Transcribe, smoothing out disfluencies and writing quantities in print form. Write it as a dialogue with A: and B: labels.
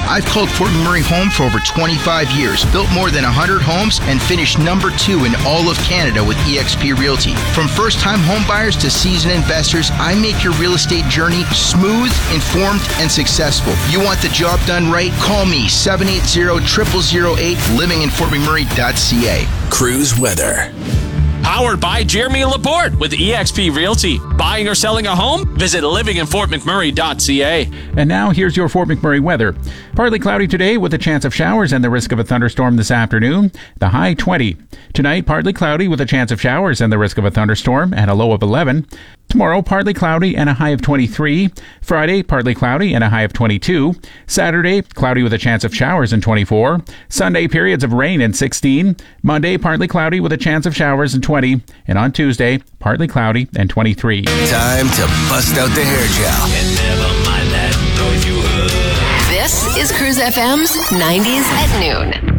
A: I've called Fort McMurray home for over 25 years, built more than 100 homes, and finished number 2 in all of Canada with eXp Realty. From first-time home buyers to seasoned investors, I make your real estate journey smooth, informed, and successful. You want the job done right? Call me, 780-0008, livinginfortmcmurray.ca.
B: Cruise weather.
C: Powered by Jeremy Laporte with eXp Realty. Buying or selling a home? Visit livinginfortmcmurray.ca.
D: And now here's your Fort McMurray weather. Partly cloudy today with a chance of showers and the risk of a thunderstorm this afternoon. The high 20. Tonight, partly cloudy with a chance of showers and the risk of a thunderstorm and a low of 11. Tomorrow, partly cloudy and a high of 23. Friday, partly cloudy and a high of 22. Saturday, cloudy with a chance of showers and 24. Sunday, periods of rain and 16. Monday, partly cloudy with a chance of showers and 20. And on Tuesday, partly cloudy and 23.
B: Time to bust out the hair gel.
E: And never mind that noise you heard.
F: This is Cruise FM's 90s at noon.